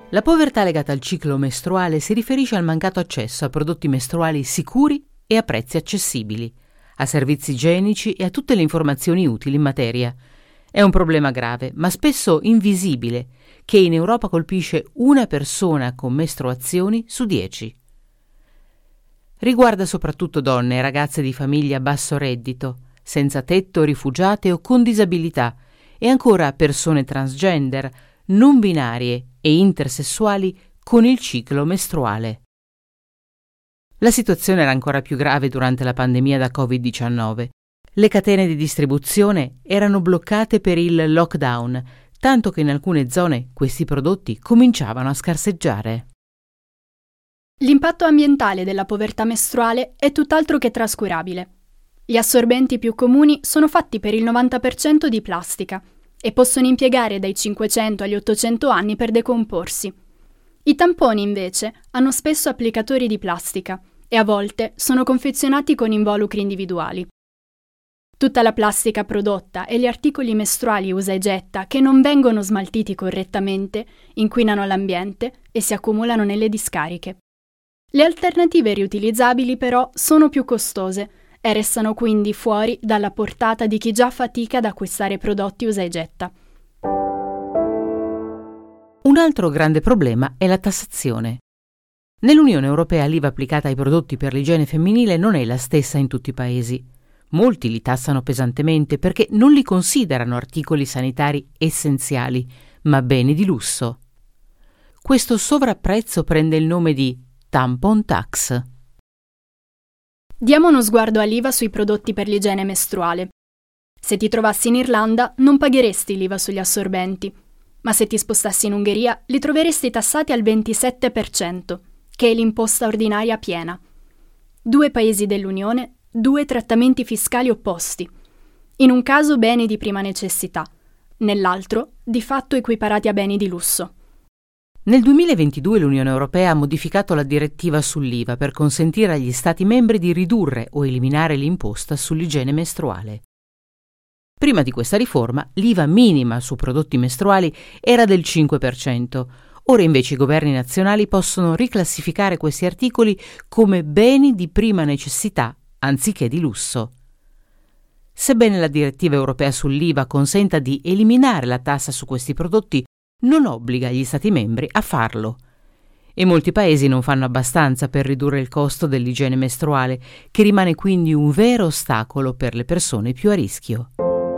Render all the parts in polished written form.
La povertà legata al ciclo mestruale si riferisce al mancato accesso a prodotti mestruali sicuri e a prezzi accessibili, a servizi igienici e a tutte le informazioni utili in materia. È un problema grave, ma spesso invisibile, che in Europa colpisce una persona con mestruazioni su 10. Riguarda soprattutto donne e ragazze di famiglie a basso reddito, senza tetto, rifugiate o con disabilità, e ancora persone transgender, non binarie e intersessuali con il ciclo mestruale. La situazione era ancora più grave durante la pandemia da Covid-19. Le catene di distribuzione erano bloccate per il lockdown, tanto che in alcune zone questi prodotti cominciavano a scarseggiare. L'impatto ambientale della povertà mestruale è tutt'altro che trascurabile. Gli assorbenti più comuni sono fatti per il 90% di plastica e possono impiegare dai 500 agli 800 anni per decomporsi. I tamponi, invece, hanno spesso applicatori di plastica e a volte sono confezionati con involucri individuali. Tutta la plastica prodotta e gli articoli mestruali usa e getta che non vengono smaltiti correttamente inquinano l'ambiente e si accumulano nelle discariche. Le alternative riutilizzabili, però, sono più costose e restano quindi fuori dalla portata di chi già fatica ad acquistare prodotti usa e getta. Un altro grande problema è la tassazione. Nell'Unione Europea l'IVA applicata ai prodotti per l'igiene femminile non è la stessa in tutti i paesi. Molti li tassano pesantemente perché non li considerano articoli sanitari essenziali, ma beni di lusso. Questo sovrapprezzo prende il nome di tampon tax. Diamo uno sguardo all'IVA sui prodotti per l'igiene mestruale. Se ti trovassi in Irlanda non pagheresti l'IVA sugli assorbenti, ma se ti spostassi in Ungheria li troveresti tassati al 27%, che è l'imposta ordinaria piena. 2 paesi dell'Unione, 2 trattamenti fiscali opposti. In un caso beni di prima necessità, nell'altro di fatto equiparati a beni di lusso. Nel 2022 l'Unione Europea ha modificato la direttiva sull'IVA per consentire agli Stati membri di ridurre o eliminare l'imposta sull'igiene mestruale. Prima di questa riforma, l'IVA minima su prodotti mestruali era del 5%. Ora invece i governi nazionali possono riclassificare questi articoli come beni di prima necessità anziché di lusso. Sebbene la direttiva europea sull'IVA consenta di eliminare la tassa su questi prodotti, non obbliga gli Stati membri a farlo. E molti paesi non fanno abbastanza per ridurre il costo dell'igiene mestruale, che rimane quindi un vero ostacolo per le persone più a rischio.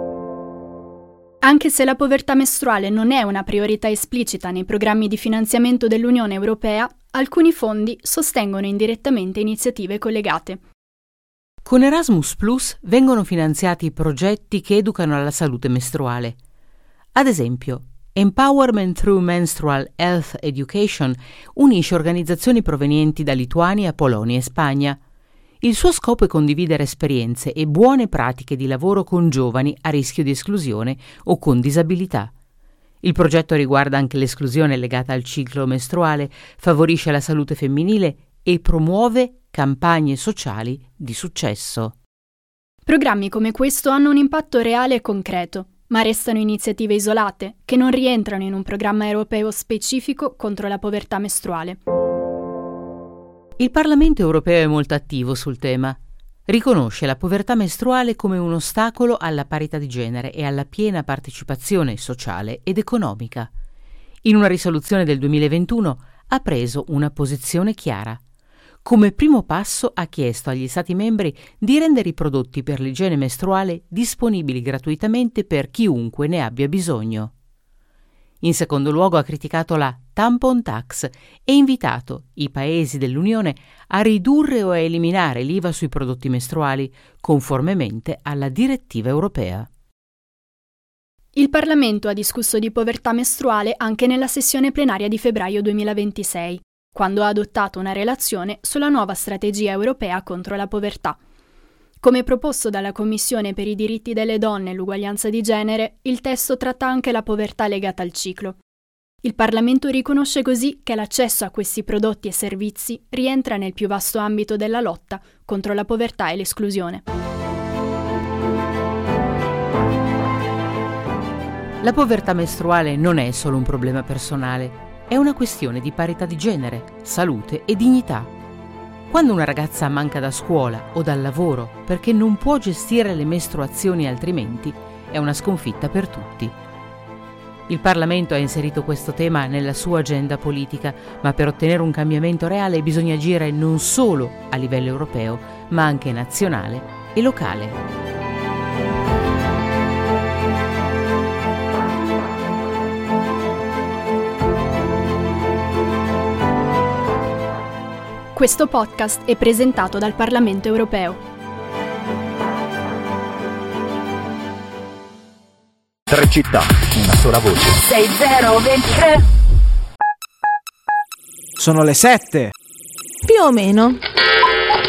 Anche se la povertà mestruale non è una priorità esplicita nei programmi di finanziamento dell'Unione Europea, alcuni fondi sostengono indirettamente iniziative collegate. Con Erasmus Plus vengono finanziati progetti che educano alla salute mestruale. Ad esempio, Empowerment Through Menstrual Health Education unisce organizzazioni provenienti da Lituania, Polonia e Spagna. Il suo scopo è condividere esperienze e buone pratiche di lavoro con giovani a rischio di esclusione o con disabilità. Il progetto riguarda anche l'esclusione legata al ciclo mestruale, favorisce la salute femminile e promuove campagne sociali di successo. Programmi come questo hanno un impatto reale e concreto, ma restano iniziative isolate che non rientrano in un programma europeo specifico contro la povertà mestruale. Il Parlamento europeo è molto attivo sul tema. Riconosce la povertà mestruale come un ostacolo alla parità di genere e alla piena partecipazione sociale ed economica. In una risoluzione del 2021 ha preso una posizione chiara. Come primo passo ha chiesto agli Stati membri di rendere i prodotti per l'igiene mestruale disponibili gratuitamente per chiunque ne abbia bisogno. In secondo luogo ha criticato la tampon tax e invitato i paesi dell'Unione a ridurre o a eliminare l'IVA sui prodotti mestruali, conformemente alla direttiva europea. Il Parlamento ha discusso di povertà mestruale anche nella sessione plenaria di febbraio 2026, quando ha adottato una relazione sulla nuova strategia europea contro la povertà. Come proposto dalla Commissione per i diritti delle donne e l'uguaglianza di genere, il testo tratta anche la povertà legata al ciclo. Il Parlamento riconosce così che l'accesso a questi prodotti e servizi rientra nel più vasto ambito della lotta contro la povertà e l'esclusione. La povertà mestruale non è solo un problema personale. È una questione di parità di genere, salute e dignità. Quando una ragazza manca da scuola o dal lavoro perché non può gestire le mestruazioni altrimenti, è una sconfitta per tutti. Il Parlamento ha inserito questo tema nella sua agenda politica, ma per ottenere un cambiamento reale bisogna agire non solo a livello europeo, ma anche nazionale e locale. Questo podcast è presentato dal Parlamento europeo. 3 città, una sola voce. 6023. Sono le 7. Più o meno.